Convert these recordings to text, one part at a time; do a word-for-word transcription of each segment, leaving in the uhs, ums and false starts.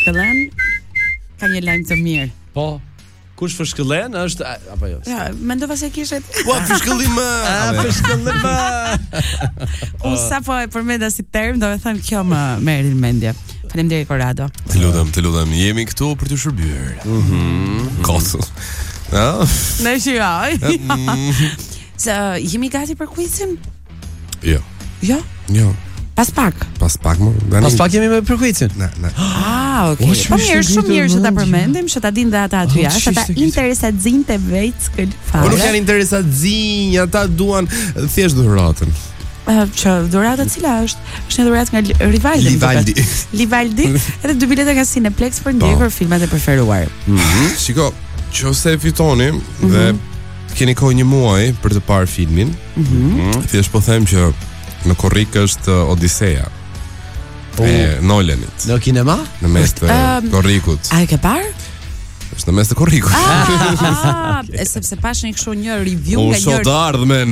fshkëllen ka një lajm të mirë. Po. Kush fshkëllen është apo jo? Ja, mendova se kishe. Po fshkëllim. Ah, fshkëllim. U sapo e përmenda si term, do të thënë kjo më më erdhi në mendje. Faleminderit Korado. Të lutem, të lutem, jemi këtu për të shërbyer. Mhm. Kosu. Ja. Ne shijoj. Sa jemi gati për quizin? Jo. Jo? Jo. Pas pak. Pas pak më. Pas pak jemi me përkuicin. Na, na. Ah, okay. Po mirë, shumë mirë që ta përmendim, që ta dinë dhe ata aty jashtë, ata interesadzinte vetë skël fare. Po nuk janë interesadzin, ata duan thjesht dhuratën. Që dhurata cila është? Është një dhuratë nga Rivaldi. Livaldi. Livaldi, edhe dy bileta nga Cineplex për ndjekur filmat e preferuar. Mhm. Shiko, nëse fitoni dhe keni kohë një muaj për të parë filmin, thjesht po them që në korrik është Odiseja e Nolanit. Në kinema? Në mes të korrikut. A e ke parë? Është në mes të korrikut. Ah, sepse pash një kështu një review nga një sot ardhmen.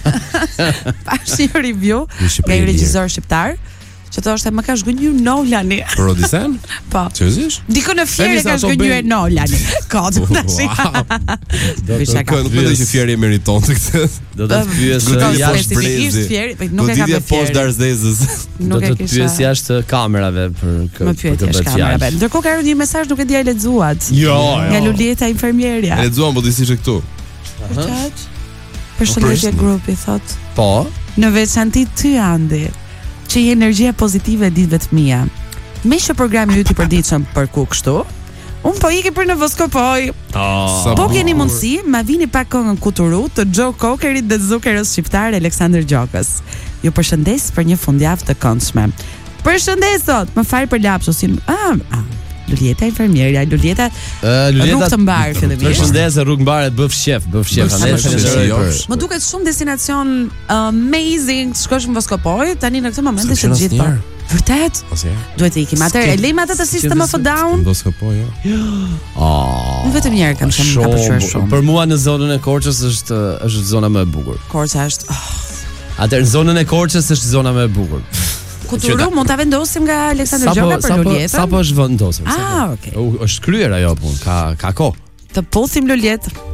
pash një review nga një regjisor shqiptar që thoshte më ka zgënjur Nolani. Për Odisen? Po. Seriozisht? Diko në fjerë ka zgënjur Nolani. Kod tash. Do të thotë që fjerë meriton të këtë. Do të pyes jashtë brezi. Nuk e ka bërë poshtë Darzezës. Do të pyes jashtë kamerave për këtë. Më pyet jashtë kamerave. Ndërkohë ka ardhur një mesazh nuk e di ai lexuat. Jo, nga Lulieta infermierja. Lexuam po disi që këtu. Vërtet? Përshëndetje grupi thot. Po. Në veçanti ty Andi, që je energjia pozitive e ditëve të mia. Me që programi yti përditshëm për ku kështu, unë po iki për në Voskopoj. Oh. Po keni mundësi, ma vini pak këngën Kuturu të Joe Cockerit dhe zukerës shqiptar Aleksandr Gjokës. Ju përshëndes për një fundjavë të këndshme. Përshëndes sot, më fal për lapsusin. Ah, ah. Lulieta infermierja, Lulieta rrugë të mbar fillimisht. Përshëndetje rrugë mbar e bëf shef, bëf shef. Më duket shumë destinacion amazing të shkosh në Voskopoj, tani në këtë moment është të gjithë po. Vërtet? Duhet të ikim. Atëherë e lejmë atë të System of a Down. Voskopoj. Ah. Vetëm një herë kam qenë ka pëlqyer shumë. Për mua në zonën e Korçës është është zona më e bukur. Korça është. Atëherë në zonën e Korçës është zona më e bukur. Kuturu mund ta vendosim nga Aleksandr Gjoka për Lulietën. Sapo është vendosur. Ah, okay. Është kryer ajo punë, ka ka kohë. Të puthim Lulietën.